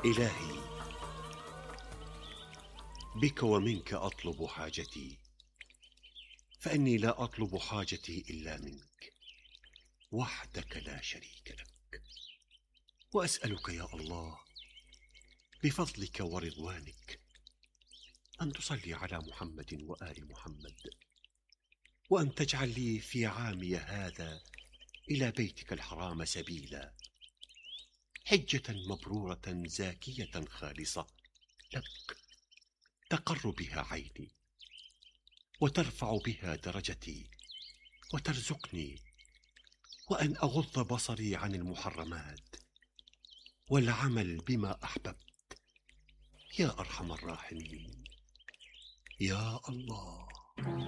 إلهي، بك ومنك أطلب حاجتي، فإني لا أطلب حاجتي إلا منك وحدك لا شريك لك. وأسألك يا الله بفضلك ورضوانك أن تصلي على محمد وآل محمد، وأن تجعل لي في عامي هذا إلى بيتك الحرام سبيلا، حجة مبرورة زاكية خالصة لك، تقر بها عيني وترفع بها درجتي وترزقني، وأن أغض بصري عن المحرمات والعمل بما أحببت، يا أرحم الراحمين يا الله.